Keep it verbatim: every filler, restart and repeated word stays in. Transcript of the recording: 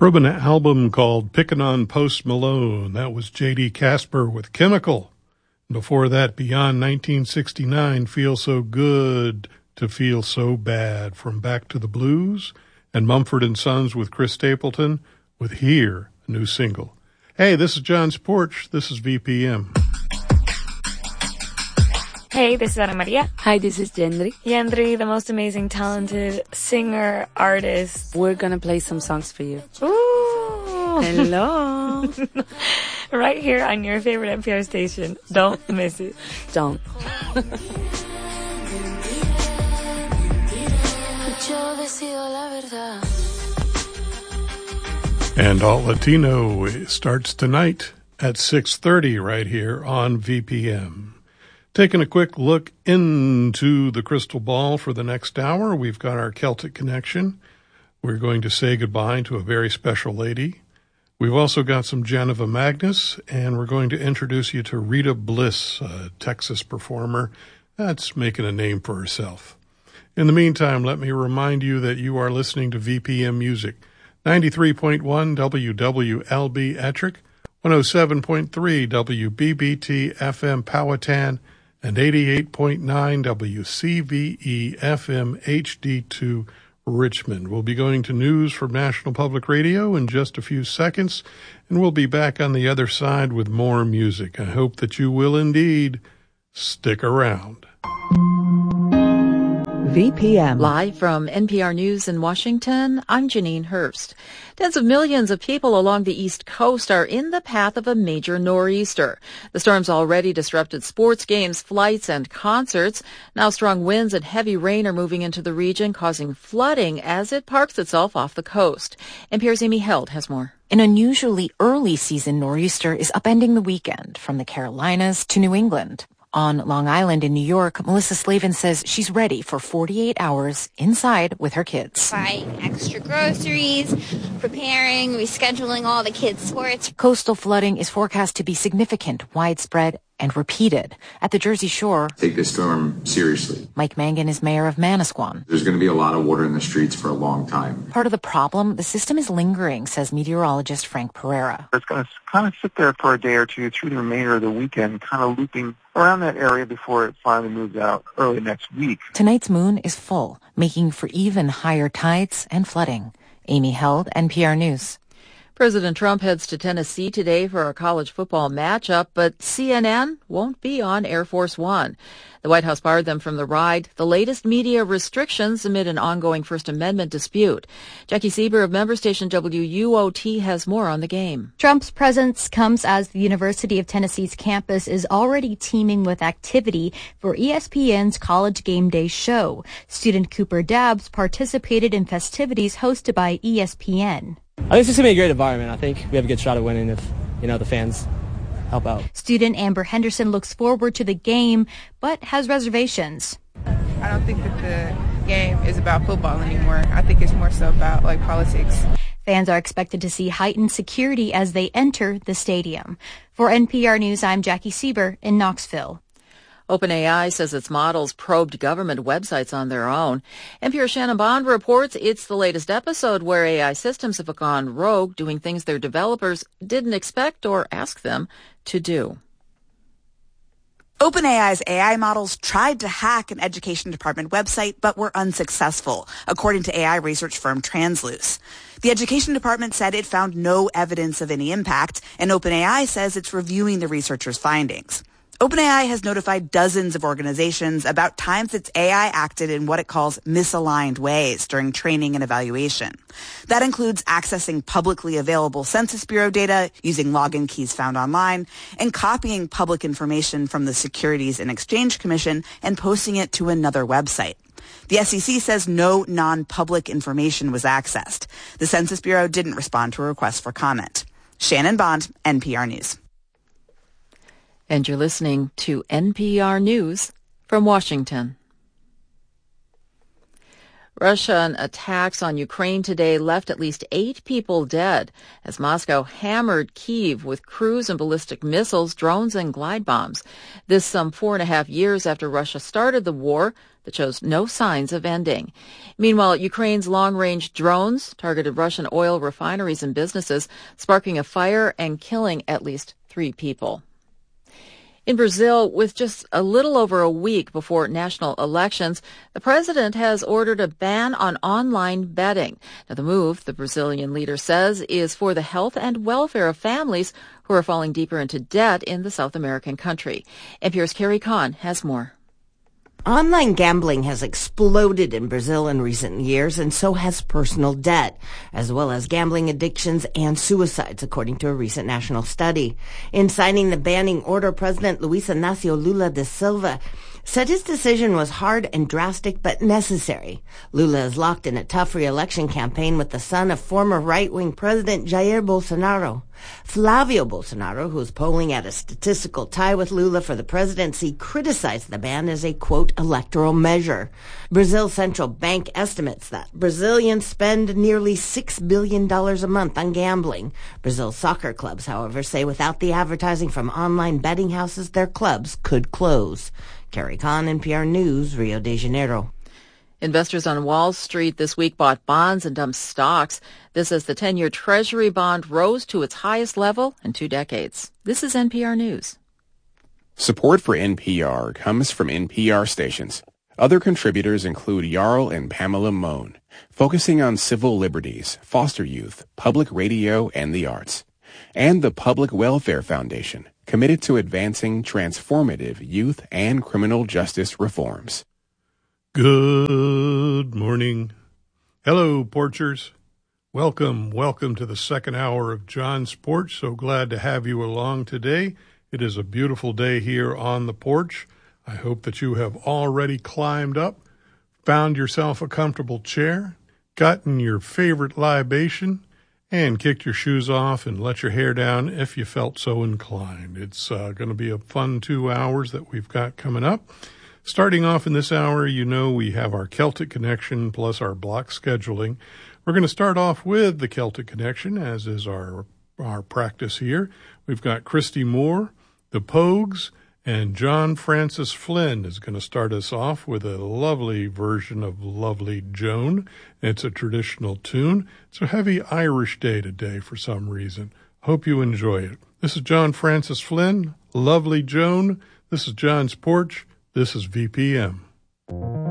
From an album called Pickin' on Post Malone. That was J D Casper with Chemical. Before that, Beyond nineteen sixty-nine, Feel So Good to Feel So Bad, from Back to the Blues, and Mumford and Sons with Chris Stapleton with Here, a new single. Hey, this is John's Porch. This is V P M. Hey, this is Ana Maria. Hi, this is Yendri. Yendri, the most amazing, talented singer, artist. We're gonna play some songs for you. Ooh! Hello! Right here on your favorite N P R station. Don't miss it. Don't. And Alt Latino starts tonight at six thirty right here on V P M. Taking a quick look into the crystal ball for the next hour, we've got our Celtic connection. We're going to say goodbye to a very special lady. We've also got some Geneva Magnus, and we're going to introduce you to Rita Bliss, a Texas performer that's making a name for herself. In the meantime, let me remind you that you are listening to V P M Music, ninety-three point one W W L B Ettrick, one oh seven point three W B B T F M Powhatan, and eighty-eight point nine W C V E F M H D two Richmond. We'll be going to news from National Public Radio in just a few seconds, and we'll be back on the other side with more music. I hope that you will indeed stick around. V P M. Live from N P R News in Washington, I'm Janine Hurst. Tens of millions of people along the East Coast are in the path of a major nor'easter. The storm's already disrupted sports games, flights, and concerts. Now strong winds and heavy rain are moving into the region, causing flooding as it parks itself off the coast. N P R's Amy Held has more. An unusually early season nor'easter is upending the weekend from the Carolinas to New England. On Long Island in New York, Melissa Slavin says she's ready for forty-eight hours inside with her kids. Buying extra groceries, preparing, rescheduling all the kids' sports. Coastal flooding is forecast to be significant, widespread, and repeated. At the Jersey Shore, take this storm seriously. Mike Mangan is mayor of Manasquan. There's going to be a lot of water in the streets for a long time. Part of the problem, the system is lingering, says meteorologist Frank Pereira. It's going to kind of sit there for a day or two through the remainder of the weekend, kind of looping around that area before it finally moves out early next week. Tonight's moon is full, making for even higher tides and flooding. Amy Held, N P R News. President Trump heads to Tennessee today for a college football matchup, but C N N won't be on Air Force One. The White House barred them from the ride, the latest media restrictions amid an ongoing First Amendment dispute. Jackie Sieber of member station W U O T has more on the game. Trump's presence comes as the University of Tennessee's campus is already teeming with activity for E S P N's College Game Day show. Student Cooper Dabbs participated in festivities hosted by E S P N. I think it's just going to be a great environment. I think we have a good shot at winning if, you know, the fans help out. Student Amber Henderson looks forward to the game, but has reservations. I don't think that the game is about football anymore. I think it's more so about, like, politics. Fans are expected to see heightened security as they enter the stadium. For N P R News, I'm Jackie Sieber in Knoxville. OpenAI says its models probed government websites on their own. N P R's Shannon Bond reports it's the latest episode where A I systems have gone rogue, doing things their developers didn't expect or ask them to do. OpenAI's A I models tried to hack an education department website, but were unsuccessful, according to A I research firm Transluce. The education department said it found no evidence of any impact, and OpenAI says it's reviewing the researchers' findings. OpenAI has notified dozens of organizations about times its A I acted in what it calls misaligned ways during training and evaluation. That includes accessing publicly available Census Bureau data, using login keys found online, and copying public information from the Securities and Exchange Commission and posting it to another website. The S E C says no non-public information was accessed. The Census Bureau didn't respond to a request for comment. Shannon Bond, N P R News. And you're listening to N P R News from Washington. Russian attacks on Ukraine today left at least eight people dead as Moscow hammered Kyiv with cruise and ballistic missiles, drones, and glide bombs. This some four and a half years after Russia started the war that shows no signs of ending. Meanwhile, Ukraine's long-range drones targeted Russian oil refineries and businesses, sparking a fire and killing at least three people. In Brazil, with just a little over a week before national elections, the president has ordered a ban on online betting. Now, the move, the Brazilian leader says, is for the health and welfare of families who are falling deeper into debt in the South American country. N P R's Carrie Kahn has more. Online gambling has exploded in Brazil in recent years, and so has personal debt, as well as gambling addictions and suicides, according to a recent national study. In signing the banning order, President Luiz Inácio Lula da Silva said his decision was hard and drastic but necessary. Lula is locked in a tough re-election campaign with the son of former right-wing President Jair Bolsonaro. Flavio Bolsonaro, who is polling at a statistical tie with Lula for the presidency, criticized the ban as a, quote, electoral measure. Brazil's central bank estimates that Brazilians spend nearly six billion dollars a month on gambling. Brazil's soccer clubs, however, say without the advertising from online betting houses, their clubs could close. Carrie Kahn, N P R News, Rio de Janeiro. Investors on Wall Street this week bought bonds and dumped stocks. This as the ten-year Treasury bond rose to its highest level in two decades. This is N P R News. Support for N P R comes from N P R stations. Other contributors include Jarl and Pamela Mohn, focusing on civil liberties, foster youth, public radio, and the arts. And the Public Welfare Foundation, committed to advancing transformative youth and criminal justice reforms. Good morning. Hello, Porchers. Welcome, welcome to the second hour of John's Porch. So glad to have you along today. It is a beautiful day here on the porch. I hope that you have already climbed up, found yourself a comfortable chair, gotten your favorite libation, and kicked your shoes off and let your hair down if you felt so inclined. It's uh, going to be a fun two hours that we've got coming up. Starting off in this hour, you know we have our Celtic Connection plus our block scheduling. We're going to start off with the Celtic Connection, as is our our practice here. We've got Christy Moore, the Pogues, and John Francis Flynn is going to start us off with a lovely version of Lovely Joan. It's a traditional tune. It's a heavy Irish day today for some reason. Hope you enjoy it. This is John Francis Flynn, Lovely Joan. This is John's Porch. This is V P M.